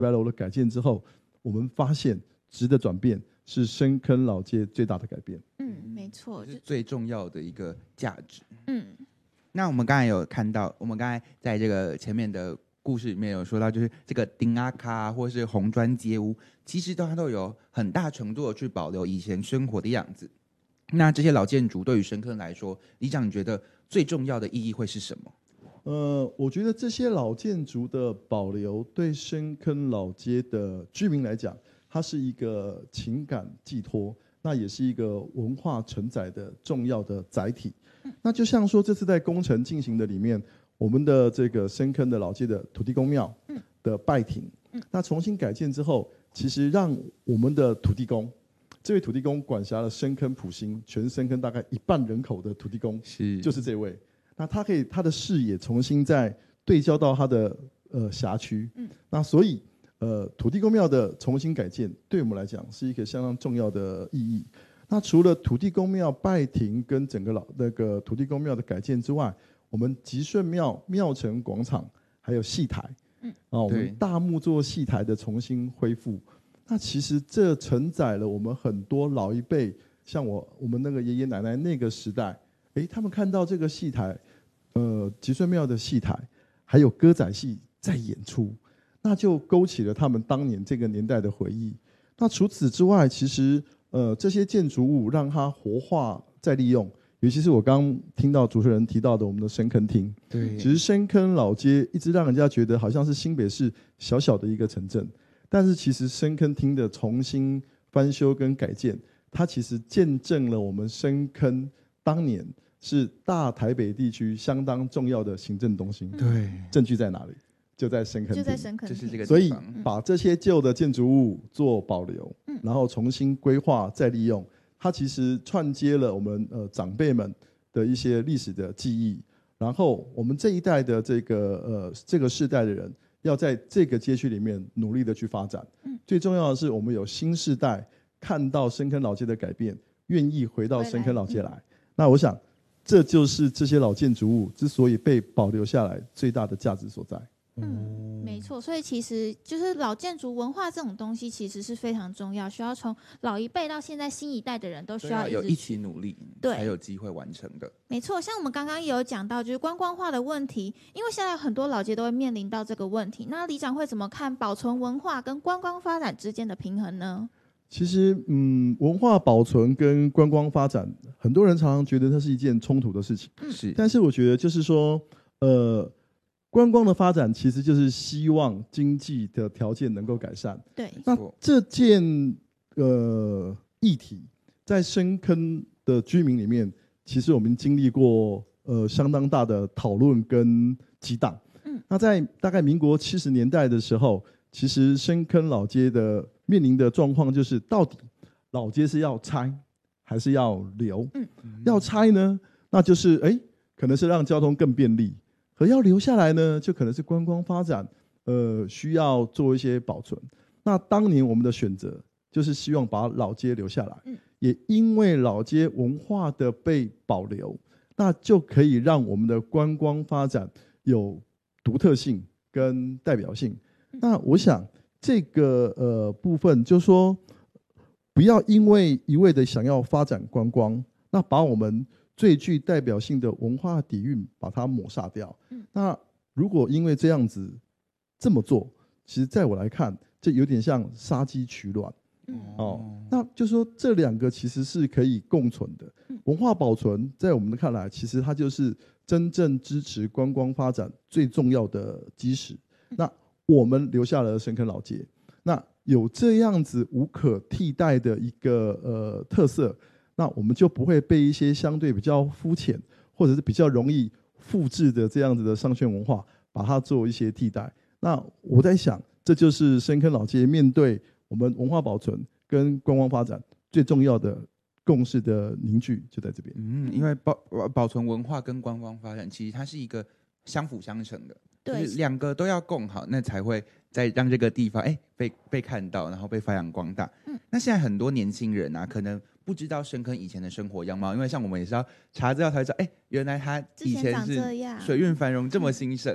楼的改建之后，我们发现质的转变是深坑老街最大的改变。 没错， 是最重要的一个价值。 那我们刚才有看到，我们刚才在这个前面的故事里面有说到，就是这个丁阿卡或是红砖街屋，其实它都有很大程度的去保留以前生活的样子。那这些老建筑对于深坑来说，里长你觉得最重要的意义会是什么？ 我觉得这些老建筑的保留，对深坑老街的居民来讲，它是一个情感寄托，那也是一个文化承载的重要的载体。那就像说这次在工程进行的里面，我们的这个深坑的老街的土地公庙的拜亭，那重新改建之后，其实让我们的土地公，这位土地公管辖了深坑埔心全深坑大概1半人口的土地公，就是这位。那他可以他的视野重新再对焦到他的辖区，那所以土地公庙的重新改建对我们来讲是一个相当重要的意义。那除了土地公庙拜亭跟整个那个土地公庙的改建之外，我们吉顺庙庙城广场还有戏台，我们大木作戏台的重新恢复，那其实这承载了我们很多老一辈，像我们那个爷爷奶奶那个时代，他们看到这个戏台，吉顺庙的戏台，还有歌仔戏在演出，那就勾起了他们当年这个年代的回忆。那除此之外，其实这些建筑物让它活化再利用，尤其是我刚听到主持人提到的我们的深坑厅， 对， 其实深坑老街一直让人家觉得好像是新北市小小的一个城镇，但是其实深坑厅的重新翻修跟改建，它其实见证了我们深坑当年是大台北地区相当重要的行政中心。 对， 证据在哪里？就在深坑厅， 就在深坑厅， 就是这个地方。 所以把这些旧的建筑物做保留，然后重新规划再利用，它其实串接了我们长辈们的一些历史的记忆，然后我们这一代的这个世代的人，要在这个街区里面努力的去发展。最重要的是，我们有新世代看到深坑老街的改变，愿意回到深坑老街来。那我想，这就是这些老建筑物之所以被保留下来最大的价值所在。 没错，所以其实就是老建筑文化这种东西，其实是非常重要，需要从老一辈到现在新一代的人都需要一起努力，才有机会完成的。 没错，像我们刚刚也有讲到，就是观光化的问题，因为现在很多老街都会面临到这个问题。那里长会怎么看保存文化跟观光发展之间的平衡呢？ 其实，文化保存跟观光发展，很多人常常觉得它是一件冲突的事情。 是， 但是我觉得就是说，观光的发展其实就是希望经济的条件能够改善。 对， 那这件议题在深坑的居民里面，其实我们经历过相当大的讨论跟激荡。那在大概民国70年代的时候，其实深坑老街的面临的状况就是，到底老街是要拆还是要留？要拆呢，那就是可能是让交通更便利。而要留下来呢，就可能是观光发展，需要做一些保存。那当年我们的选择就是希望把老街留下来，也因为老街文化的被保留，那就可以让我们的观光发展有独特性跟代表性。那我想这个部分就是说，不要因为一味的想要发展观光，那把我们最具代表性的文化底蕴把它抹杀掉。那如果因为这样子这么做，其实在我来看，这有点像杀鸡取卵。那就说这两个其实是可以共存的。文化保存在我们的看来，其实它就是真正支持观光发展最重要的基石。那我们留下了深坑老街，那有这样子无可替代的一个特色，那我们就不会被一些相对比较肤浅或者是比较容易复制的这样子的商圈文化把它做一些替代。那我在想，这就是深坑老街面对我们文化保存跟观光发展最重要的共识的凝聚，就在这边。 因为保存文化跟观光发展，其实它是一个相辅相成的， 对， 就是两个都要共好，那才会再让这个地方被看到，然后被发扬光大。那现在很多年轻人啊，可能不知道深坑以前的生活样貌，因为像我们也是要查资料才知道，原来他以前是水运繁荣这么兴盛。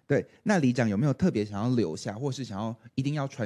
对，那里长有没有特别想要留下，或是想要一定要传